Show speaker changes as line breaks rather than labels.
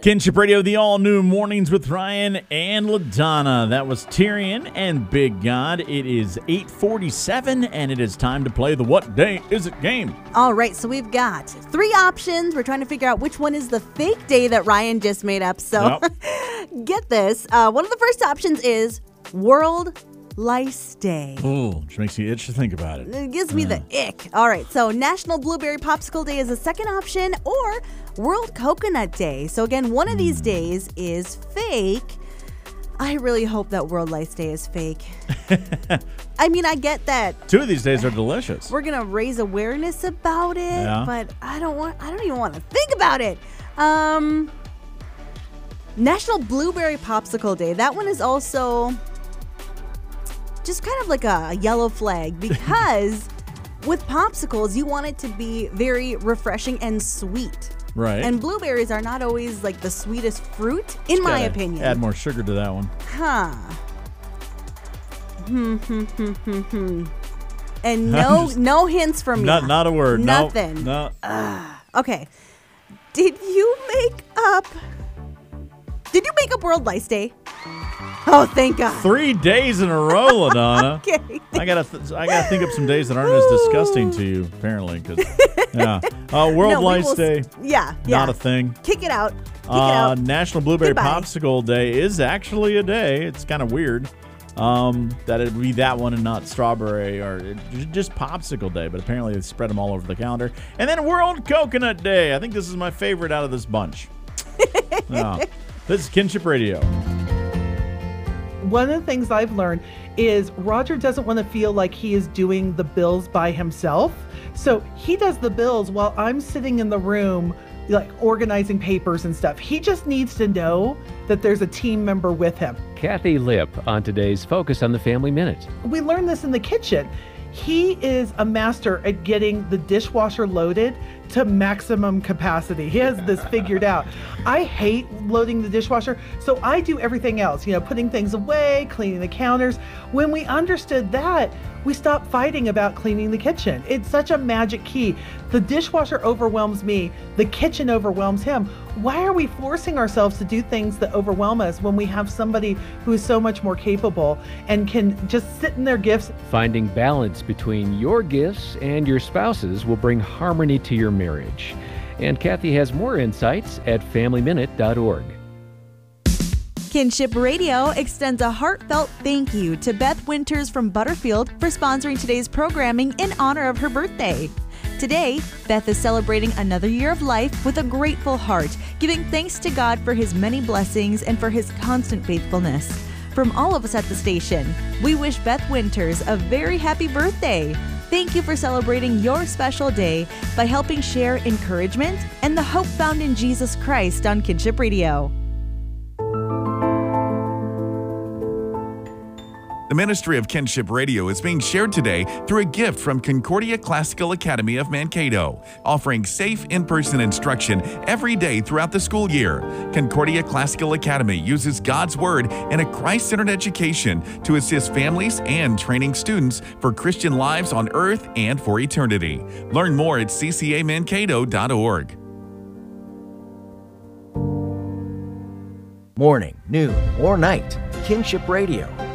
Kinship Radio, the all-new Mornings with Ryan and LaDonna. That was Tyrion and Big God. It is 8:47, and it is time to play the What Day Is It game.
All right, so we've got 3 options. We're trying to figure out which one is the fake day that Ryan just made up. So get this. One of the first options is World Lice Day.
Ooh, which makes you itch to think about it.
It gives me the ick. All right, so National Blueberry Popsicle Day is the second option, or World Coconut Day. So again, one of these days is fake. I really hope that World Lice Day is fake. I mean, I get that
2 of these days are delicious.
we're gonna raise awareness about it, but I don't even want to think about it. National Blueberry Popsicle Day. That one is also just kind of like a yellow flag, because with popsicles, you want it to be very refreshing and sweet.
Right.
And blueberries are not always like the sweetest fruit, in my opinion.
Add more sugar to that one.
And no hints from you.
Not a word.
Nothing.
No.
Okay. Did you make up World Lice Day? Oh, thank God.
3 days in a row, LaDonna.
Okay.
I gotta think up some days that aren't as disgusting to you, apparently. World Lice Day.
Yeah.
Not a thing.
Kick it out.
National Blueberry
Goodbye.
Popsicle Day is actually a day. It's kind of weird that it'd be that one and not strawberry or just Popsicle Day, but apparently they spread them all over the calendar. And then World Coconut Day. I think this is my favorite out of this bunch. This is Kinship Radio.
One of the things I've learned is Roger doesn't want to feel like he is doing the bills by himself. So he does the bills while I'm sitting in the room, like organizing papers and stuff. He just needs to know that there's a team member with him.
Kathy Lipp on today's Focus on the Family Minute.
We learned this in the kitchen. He is a master at getting the dishwasher loaded to maximum capacity. He has this figured out. I hate loading the dishwasher, so I do everything else, putting things away, cleaning the counters. When we understood that, we stopped fighting about cleaning the kitchen. It's such a magic key. The dishwasher overwhelms me, the kitchen overwhelms him. Why are we forcing ourselves to do things that overwhelm us when we have somebody who is so much more capable and can just sit in their gifts?
Finding balance between your gifts and your spouse's will bring harmony to your marriage. And Kathy has more insights at FamilyMinute.org.
Kinship Radio extends a heartfelt thank you to Beth Winters from Butterfield for sponsoring today's programming in honor of her birthday. Today, Beth is celebrating another year of life with a grateful heart, giving thanks to God for his many blessings and for his constant faithfulness. From all of us at the station, we wish Beth Winters a very happy birthday. Thank you for celebrating your special day by helping share encouragement and the hope found in Jesus Christ on Kinship Radio.
The ministry of Kinship Radio is being shared today through a gift from Concordia Classical Academy of Mankato, offering safe in-person instruction every day throughout the school year. Concordia Classical Academy uses God's Word and a Christ-centered education to assist families and training students for Christian lives on earth and for eternity. Learn more at ccamankato.org.
Morning, noon, or night, Kinship Radio.